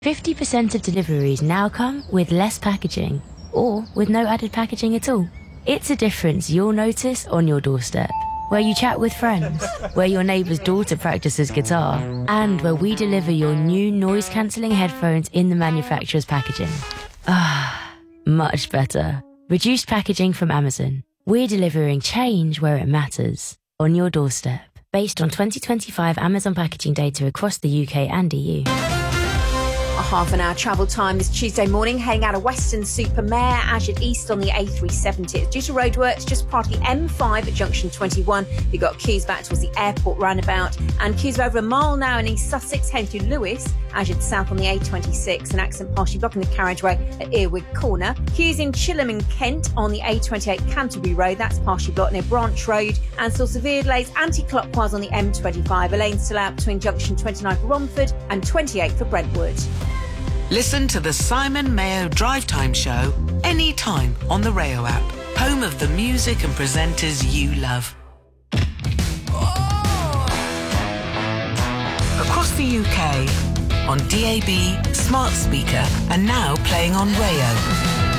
50% of deliveries now come with less packaging or with no added packaging at all. It's a difference you'll notice on your doorstep, where you chat with friends, where your neighbour's daughter practices guitar, and where we deliver your new noise-cancelling headphones in the manufacturer's packaging. Ah, much better. Reduced packaging from Amazon. We're delivering change where it matters, on your doorstep, based on 2025 Amazon packaging data across the UK and EU. A half an hour travel time this Tuesday morning, heading out of Weston-super-Mare, Ashford East on the A370. It's due to roadworks just part of the M5 at junction 21. You've got queues back towards the airport roundabout, and queues of over a mile now in East Sussex, heading through Lewes, Ashford South on the A26, an accident partially blocking the carriageway at Earwig Corner. Queues in Chilham in Kent on the A28 Canterbury Road, that's partially blocked near Branch Road, and still severe delays anti-clockwise on the M25. A lane still out between junction 29 for Romford and 28 for Brentwood. Listen to the Simon Mayo Drive Time Show anytime on the Rayo app, home of the music and presenters you love. Across the UK, on DAB, smart speaker, and now playing on Rayo.